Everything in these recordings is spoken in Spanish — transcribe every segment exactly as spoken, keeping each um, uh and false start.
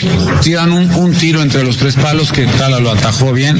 tiran un, un tiro entre los tres palos que Tala lo atajó bien.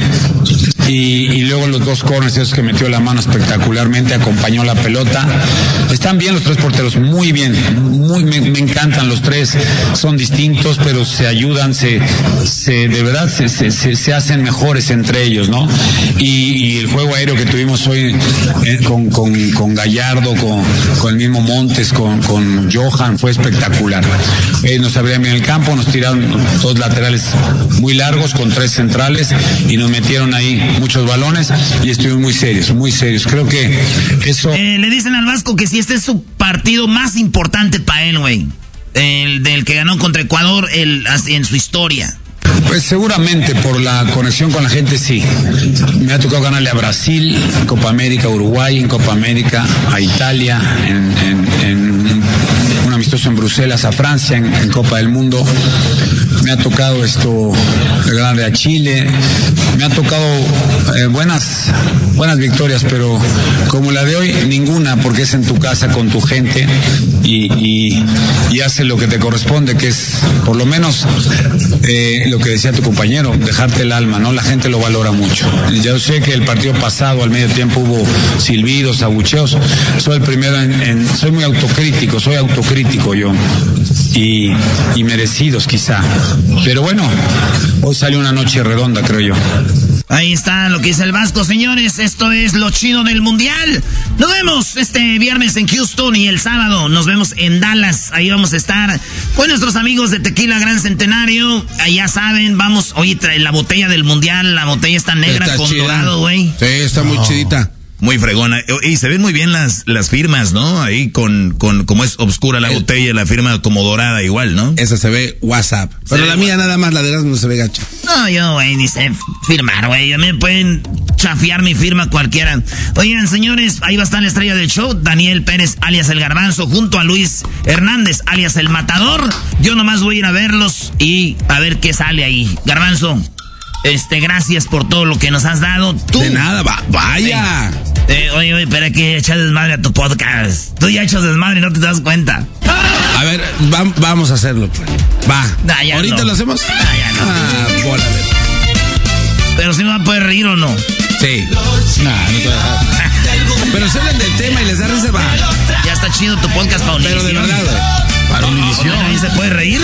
Y, y luego los dos corners esos que metió la mano espectacularmente, acompañó la pelota. Están bien los tres porteros, muy bien, muy me, me encantan los tres, son distintos pero se ayudan, se, se de verdad se, se, se, se hacen mejores entre ellos, ¿no? Y, y el juego aéreo que tuvimos hoy eh, con, con, con Gallardo, con, con el mismo Montes, con, con Johan, fue espectacular. Eh, nos abrían bien el campo, nos tiraron dos laterales muy largos con tres centrales y nos metieron ahí muchos balones y estuvimos muy serios, muy serios. Creo que eso... Eh, le dicen al Vasco que si este es su partido más importante para él, güey. El del que ganó contra Ecuador el, en su historia. Pues seguramente por la conexión con la gente sí. Me ha tocado ganarle a Brasil, en Copa América, a Uruguay, en Copa América, a Italia, en, en, en un amistoso en Bruselas, a Francia, en, en Copa del Mundo. Me ha tocado esto, ganarle a Chile. Me ha tocado eh, buenas, buenas victorias, pero como la de hoy, ninguna, porque es en tu casa con tu gente y, y, y hace lo que te corresponde, que es por lo menos eh, lo que decía tu compañero, dejarte el alma, ¿no? La gente lo valora mucho. Yo sé que el partido pasado, al medio tiempo, hubo silbidos, abucheos. Soy el primero en, en soy muy autocrítico, soy autocrítico yo. Y, y merecidos quizá. Pero bueno, hoy salió una noche redonda, creo yo. Ahí está lo que dice el Vasco, señores. Esto es lo chido del Mundial. Nos vemos este viernes en Houston y el sábado nos vemos en Dallas. Ahí vamos a estar con nuestros amigos de Tequila Gran Centenario. Ahí ya saben, vamos, oye, trae la botella del Mundial. La botella está negra está con chida. Dorado, güey. Sí, está muy oh. chidita. Muy fregona. Y se ven muy bien las las firmas, ¿no? Ahí con, con como es oscura la el, botella, la firma como dorada igual, ¿no? Esa se ve WhatsApp. Pero sí, la mía nada más, la de Erasmo no se ve gacha. No, yo, güey, ni sé firmar, güey. A mí me pueden chafiar mi firma cualquiera. Oigan, señores, ahí va a estar la estrella del show, Daniel Pérez, alias El Garbanzo, junto a Luis Hernández, alias El Matador. Yo nomás voy a ir a verlos y a ver qué sale ahí. Garbanzo, este, gracias por todo lo que nos has dado. Tú. De nada, va, vaya. Sí. Eh, oye, oye, pero hay que echar desmadre a tu podcast. Tú ya echas desmadre y no te das cuenta. A ver, va, vamos a hacerlo, pues. Va. Nah, ¿Ahorita no. lo hacemos? Nah, ya no. Ah, bola de... Pero si me va a poder reír o no. Sí. Nah, no te voy a dejar. Pero se hablan del tema y les da risa, va. Ya está chido tu podcast para Univision. Pero de verdad, güey. Para Univision. ¿Ahí se puede reír?